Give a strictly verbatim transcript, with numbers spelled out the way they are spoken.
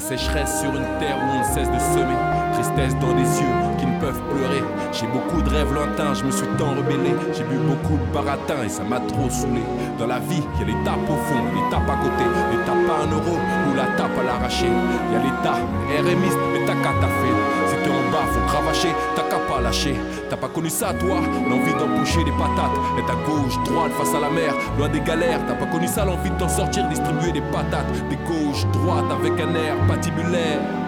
sécheresse sur une terre où on ne cesse de semer. Tristesse dans des yeux qui ne peuvent pleurer. J'ai beaucoup de rêves lointains, je me suis tant rebellé. J'ai bu beaucoup de baratin et ça m'a trop saoulé. Dans la vie, il y a l'étape au fond, l'étape à côté, l'étape à un euro ou la tape à l'arraché. Il y a l'état, RMiste, mais t'as qu'à taffer. Si t'es en bas, faut cravacher, t'as qu'à pas lâcher. T'as pas connu ça toi, l'envie d'embaucher des patates. Être à gauche, droite, face à la mer, loin des galères. T'as pas connu ça, l'envie de t'en sortir, distribuer des patates. Des gauches, droites avec un air patibulaire.